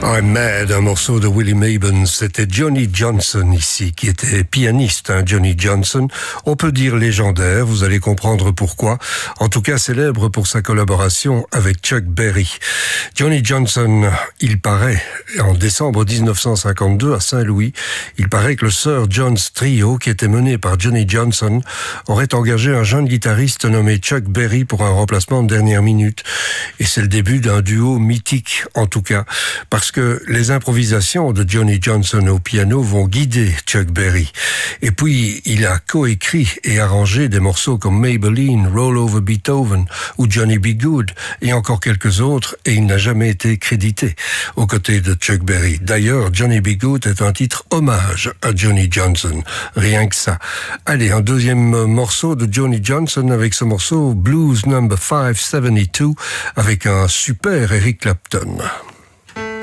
I'm Mad, un morceau de Willie Maben. C'était Johnny Johnson ici, qui était pianiste, Johnny Johnson. On peut dire légendaire, vous allez comprendre pourquoi. En tout cas, célèbre pour sa collaboration avec Chuck Berry. Johnny Johnson, il paraît, en décembre 1952 à Saint-Louis, il paraît que le Sir John's Trio, qui était mené par Johnny Johnson, aurait engagé un jeune guitariste nommé Chuck Berry pour un remplacement de dernière minute. Et c'est le début d'un duo mythique, en tout cas, parce que les improvisations de Johnny Johnson au piano vont guider Chuck Berry. Et puis, il a coécrit et arrangé des morceaux comme Maybelline, Roll Over Beethoven ou Johnny B. Good et encore quelques autres, et il n'a jamais été crédité aux côtés de Chuck Berry. D'ailleurs, Johnny B. Good est un titre hommage à Johnny Johnson, rien que ça. Allez, un deuxième morceau de Johnny Johnson avec ce morceau Blues No. 572 avec un super Eric Clapton.